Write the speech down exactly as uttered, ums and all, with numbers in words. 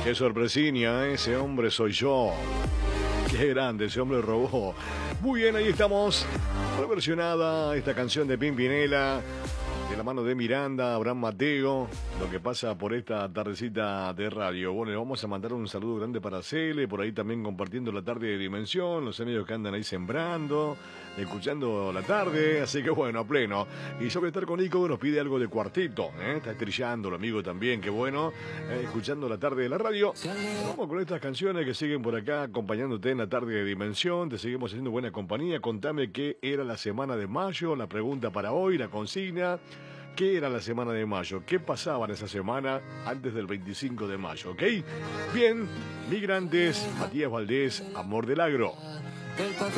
Qué sorpresiña, ¿eh? Ese hombre soy yo. Qué grande, ese hombre robó. Muy bien, ahí estamos. Reversionada esta canción de Pimpinela, de la mano de Miranda, Abraham Mateo, lo que pasa por esta tardecita de radio. Bueno, le vamos a mandar un saludo grande para Cele, por ahí también compartiendo la tarde de Dimensión, los amigos que andan ahí sembrando, escuchando la tarde, así que bueno, a pleno. Y sobre estar con Nico, nos pide algo de cuarteto, ¿eh? Está estrellando el amigo también, qué bueno, eh, escuchando la tarde de la radio. Vamos con estas canciones que siguen por acá, acompañándote en la tarde de Dimensión, te seguimos haciendo buena compañía. Contame qué era la semana de mayo, la pregunta para hoy, la consigna. ¿Qué era la semana de mayo? ¿Qué pasaba en esa semana antes del veinticinco de mayo? ¿Ok? Bien, Migrantes, Matías Valdés, Amor del Agro.